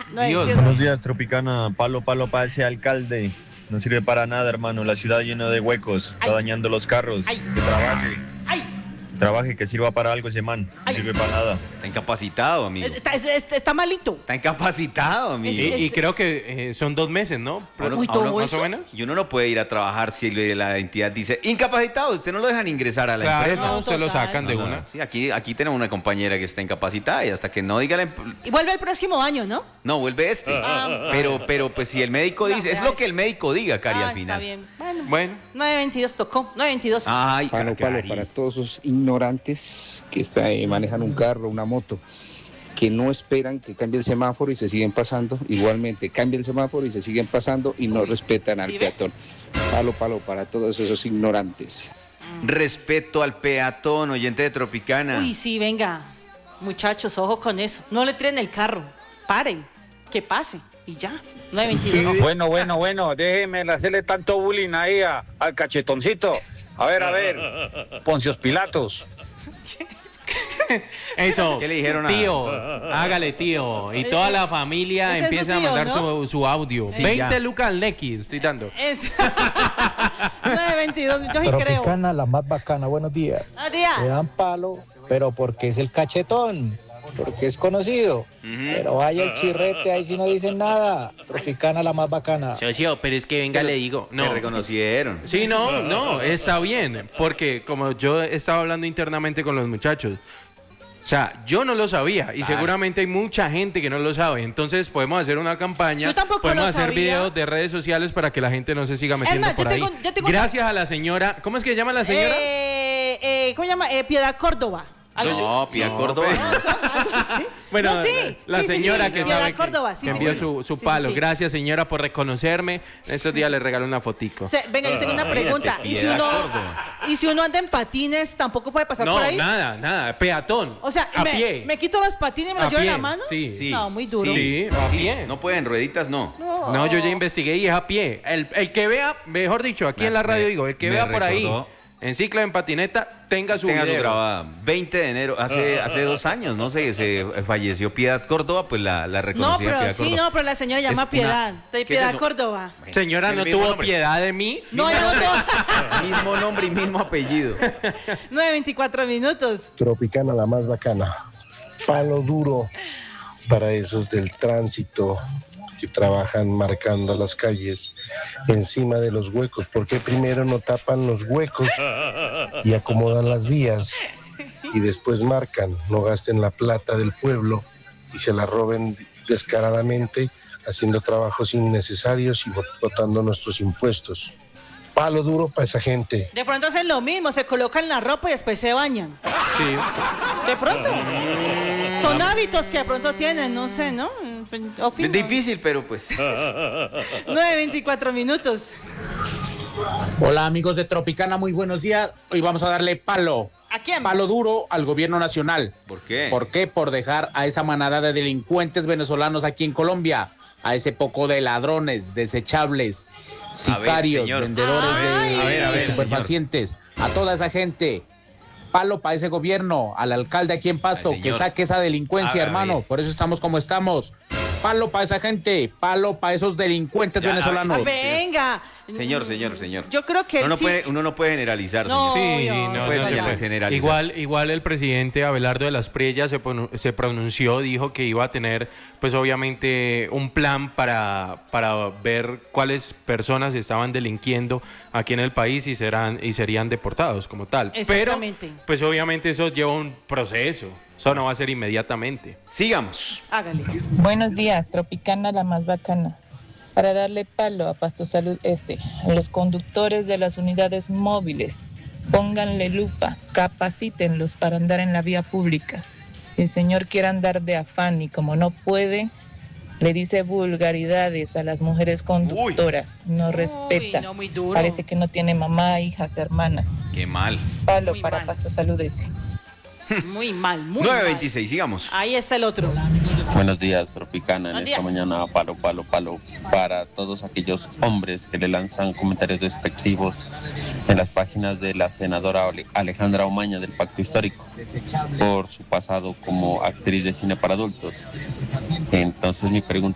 Dios. Buenos días, Tropicana. Palo para ese alcalde. No sirve para nada, hermano. La ciudad llena de huecos. Está dañando los carros. Que trabaje. Trabaje, que sirva para algo ese man. No sirve para nada. Está incapacitado, amigo. Está malito. Está incapacitado, amigo. Y creo que son 2 meses, ¿no? Más o menos. Y uno no puede ir a trabajar si la entidad dice incapacitado. Usted no lo dejan ingresar a la empresa. No, usted lo sacan de una. Sí, aquí tenemos una compañera que está incapacitada y hasta que no diga Y vuelve el próximo año, ¿no? No, vuelve este. Pero pues si el médico dice, es lo que el médico diga, Cari, al final. Está bien. Bueno. 9:22 tocó. 9:22. Ay, palo para todos esos ignorantes que manejan un carro, una moto, que no esperan que cambie el semáforo y se siguen pasando. Igualmente, cambia el semáforo y se siguen pasando y no respetan al peatón. Palo para todos esos ignorantes. Respeto al peatón, oyente de Tropicana. Uy, sí, venga. Muchachos, ojo con eso. No le tiren el carro. Paren. Que pase. Y ya. 9:22. Bueno. Déjeme hacerle tanto bullying ahí al cachetoncito. A ver. Poncios Pilatos. Eso. ¿Qué le dijeron tío? Hágale, tío. Y toda la familia empieza a mandar, ¿no? su audio. Sí, 20 ya. Lucas al Nequi, estoy dando. 9:22, yo sí creo. Tropicana, la más bacana. Buenos días. Le dan palo, pero porque es el cachetón. Porque es conocido. Pero vaya el chirrete, ahí sí no dicen nada. Tropicana, la más bacana. Socio, pero es que venga, le digo. No. Me reconocieron. Sí, no, está bien. Porque como yo estaba hablando internamente con los muchachos, o sea, yo no lo sabía y seguramente hay mucha gente que no lo sabe. Entonces podemos hacer una campaña, podemos hacer videos de redes sociales para que la gente no se siga metiendo por ahí. Gracias a la señora, ¿cómo es que se llama la señora? ¿Cómo se llama? Piedad Córdoba. No, Piedad Córdoba. Bueno, la señora que sabe Córdoba, que envió su palo. Gracias, señora, por reconocerme. En estos días le regalo una fotico. Venga, yo tengo una pregunta. ¿Y si uno anda en patines, tampoco puede pasar por ahí? No, nada. Peatón. O sea, a pie. ¿Me quito los patines y me los llevo en la mano? Sí. No, muy duro. Sí, a pie. No pueden, rueditas no. No, yo ya investigué y es a pie. El que vea, mejor dicho, aquí en la radio digo, el que vea por ahí en cicla, en patineta, tenga su grabada. 20 de enero, hace 2 años, no sé, se falleció Piedad Córdoba, pues la reconocía. No, pero pero la señora llama Piedad. Piedad Córdoba. Señora, ¿no tuvo piedad de mí? No, ya no tuvo. Mismo nombre y mismo apellido. 9:24 minutos. Tropicana, la más bacana. Palo duro para esos del tránsito que trabajan marcando las calles encima de los huecos. ¿Por qué primero no tapan los huecos y acomodan las vías y después marcan? No gasten la plata del pueblo y se la roben descaradamente haciendo trabajos innecesarios y botando nuestros impuestos. Palo duro para esa gente. De pronto hacen lo mismo, se colocan la ropa y después se bañan. Sí. De pronto. Son hábitos que de pronto tienen, no sé, ¿no? Es difícil, pero pues. 9:24 minutos. Hola, amigos de Tropicana, muy buenos días. Hoy vamos a darle palo. ¿A quién? Palo duro al gobierno nacional. ¿Por qué? ¿Por qué? Por dejar a esa manada de delincuentes venezolanos aquí en Colombia, a ese poco de ladrones, desechables, sicarios, vendedores de estupefacientes, a toda esa gente. Palo para ese gobierno, al alcalde aquí en Pasto, que saque esa delincuencia, hermano. Por eso estamos como estamos. Palo para esa gente, palo para esos delincuentes venezolanos. Venga. Señor. Yo creo que uno no puede generalizar. No, señor. No puede generalizar. Igual el presidente Abelardo de las Priellas se pronunció, dijo que iba a tener, pues obviamente, un plan para ver cuáles personas estaban delinquiendo aquí en el país y serían deportados como tal. Exactamente. Pero, pues obviamente eso lleva un proceso. Eso no va a ser inmediatamente. Sigamos. Hágale. Buenos días, Tropicana, la más bacana. Para darle palo a Pasto Salud S, a los conductores de las unidades móviles, pónganle lupa, capacítenlos para andar en la vía pública. El señor quiere andar de afán y como no puede, le dice vulgaridades a las mujeres conductoras. No respeta. No, muy duro. Parece que no tiene mamá, hijas, hermanas. Qué mal. Palo muy para mal. Pasto Salud S. Muy mal, muy 9:26, sigamos. Ahí está el otro. Buenos días, Tropicana. En esta mañana, palo para todos aquellos hombres que le lanzan comentarios despectivos en las páginas de la senadora Alejandra Omaña del Pacto Histórico por su pasado como actriz de cine para adultos. Entonces mi pregunta